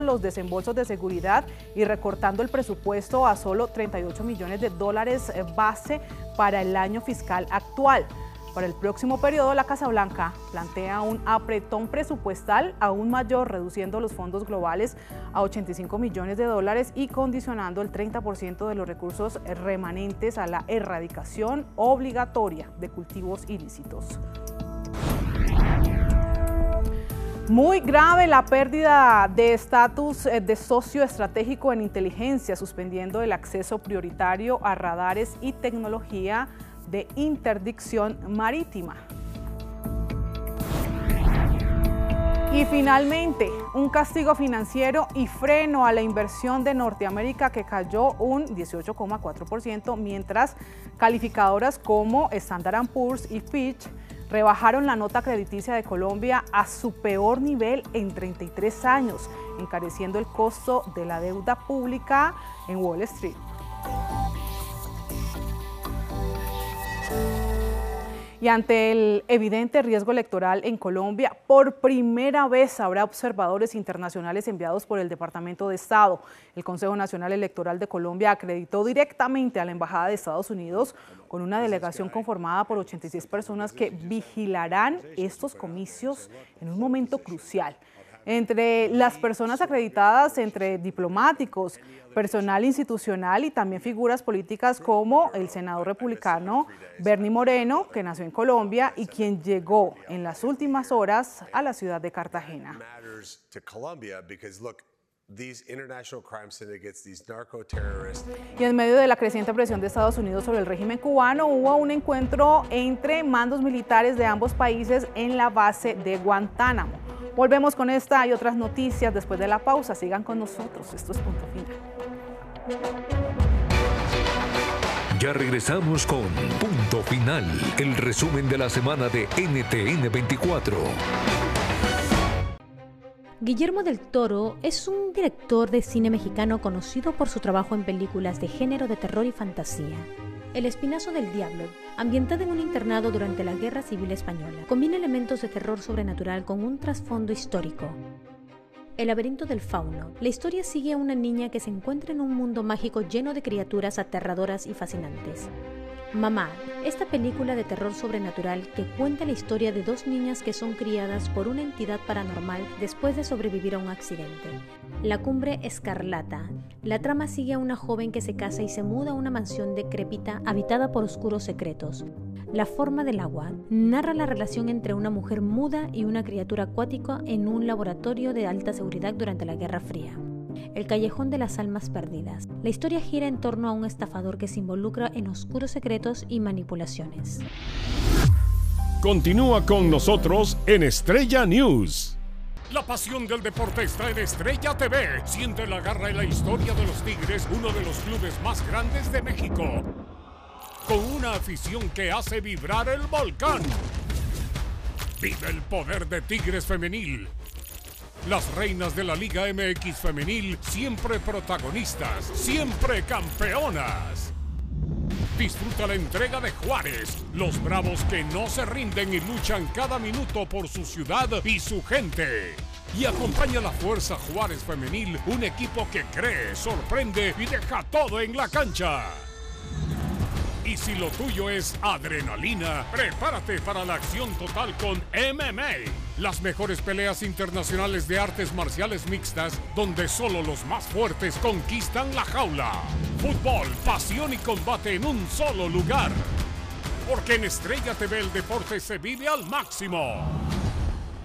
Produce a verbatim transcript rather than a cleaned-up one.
los desembolsos de seguridad y recortando el presupuesto a solo treinta y ocho millones de dólares base para el año fiscal actual. Para el próximo periodo, la Casa Blanca plantea un apretón presupuestal aún mayor, reduciendo los fondos globales a ochenta y cinco millones de dólares y condicionando el treinta por ciento de los recursos remanentes a la erradicación obligatoria de cultivos ilícitos. Muy grave la pérdida de estatus de socio estratégico en inteligencia, suspendiendo el acceso prioritario a radares y tecnología de interdicción marítima. Y finalmente, un castigo financiero y freno a la inversión de Norteamérica que cayó un dieciocho coma cuatro por ciento, mientras calificadoras como Standard and Poor's y Fitch rebajaron la nota crediticia de Colombia a su peor nivel en treinta y tres años, encareciendo el costo de la deuda pública en Wall Street. Y ante el evidente riesgo electoral en Colombia, por primera vez habrá observadores internacionales enviados por el Departamento de Estado. El Consejo Nacional Electoral de Colombia acreditó directamente a la Embajada de Estados Unidos con una delegación conformada por ochenta y seis personas que vigilarán estos comicios en un momento crucial. Entre las personas acreditadas, entre diplomáticos, personal institucional y también figuras políticas como el senador republicano Bernie Moreno, que nació en Colombia y quien llegó en las últimas horas a la ciudad de Cartagena. Y en medio de la creciente presión de Estados Unidos sobre el régimen cubano, hubo un encuentro entre mandos militares de ambos países en la base de Guantánamo. Volvemos con esta y otras noticias después de la pausa. Sigan con nosotros. Esto es Punto Final. Ya regresamos con Punto Final, el resumen de la semana de N T N veinticuatro. Guillermo del Toro es un director de cine mexicano conocido por su trabajo en películas de género de terror y fantasía. El Espinazo del Diablo, ambientada en un internado durante la Guerra Civil Española, combina elementos de terror sobrenatural con un trasfondo histórico. El laberinto del fauno. La historia sigue a una niña que se encuentra en un mundo mágico lleno de criaturas aterradoras y fascinantes. Mamá, esta película de terror sobrenatural que cuenta la historia de dos niñas que son criadas por una entidad paranormal después de sobrevivir a un accidente. La Cumbre Escarlata. La trama sigue a una joven que se casa y se muda a una mansión decrépita habitada por oscuros secretos. La Forma del Agua. Narra la relación entre una mujer muda y una criatura acuática en un laboratorio de alta seguridad durante la Guerra Fría. El Callejón de las Almas Perdidas. La historia gira en torno a un estafador que se involucra en oscuros secretos y manipulaciones. Continúa con nosotros en Estrella News. La pasión del deporte está en Estrella T V. Siente la garra y la historia de los Tigres, uno de los clubes más grandes de México, con una afición que hace vibrar el volcán. Vive el poder de Tigres Femenil. Las reinas de la Liga M X Femenil, siempre protagonistas, siempre campeonas. Disfruta la entrega de Juárez, los bravos que no se rinden y luchan cada minuto por su ciudad y su gente. Y acompaña a la Fuerza Juárez Femenil, un equipo que cree, sorprende y deja todo en la cancha. Y si lo tuyo es adrenalina, prepárate para la acción total con M M A. Las mejores peleas internacionales de artes marciales mixtas, donde solo los más fuertes conquistan la jaula. Fútbol, pasión y combate en un solo lugar. Porque en Estrella T V el deporte se vive al máximo.